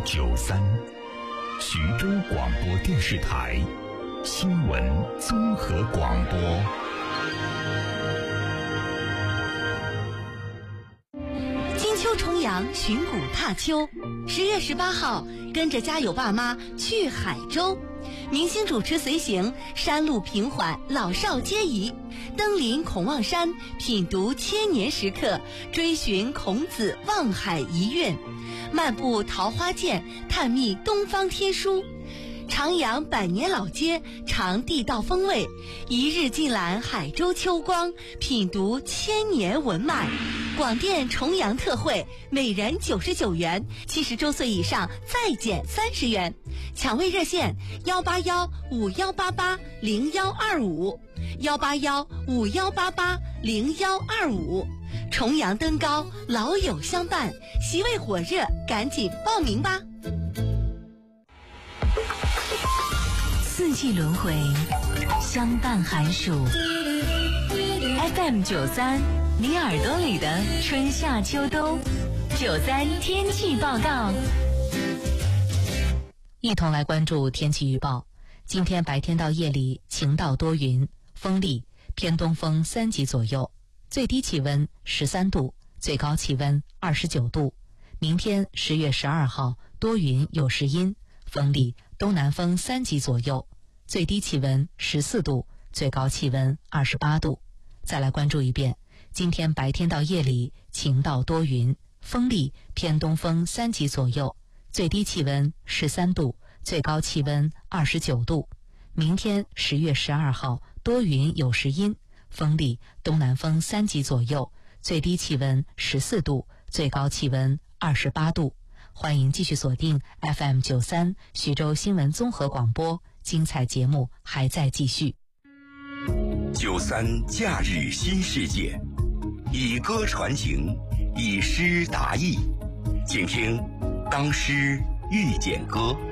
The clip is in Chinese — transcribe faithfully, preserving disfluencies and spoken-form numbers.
九三，徐州广播电视台新闻综合广播。 金秋重阳，寻古踏秋。十月十八号，跟着家有爸妈去海州，明星主持随行，山路平缓，老少皆宜。登临孔望山，品读千年石刻，追寻孔子望海遗愿，漫步桃花涧，探秘东方天书。徜徉百年老街，尝地道风味，一日尽览海州秋光，品读千年文脉。广电重阳特惠，每人九十九元，七十周岁以上再减三十元。抢位热线：幺八幺五幺八八零幺二五，幺八幺五幺八八零幺二五。重阳登高，老友相伴，席位火热，赶紧报名吧！ 四季轮回，相伴寒暑。F M 九三，你耳朵里的春夏秋冬。九三天气报告， 一同来关注天气预报。今天白天到夜里晴到多云，风力偏东风三级左右，最低气温十三度，最高气温二十九度。明天十月十二号多云有时阴，风力东南风三级左右，最低气温十四度，最高气温二十八度。再来关注一遍，今天白天到夜里晴到多云，风力偏东风三级左右，最低气温十三度，最高气温二十九度。明天十月十二号多云有时阴，风力东南风三级左右，最低气温十四度，最高气温二十八度。欢迎继续锁定 F M 九三徐州新闻综合广播，精彩节目还在继续。 九三假日新世界，以歌传情，以诗达意，请听当诗遇见歌。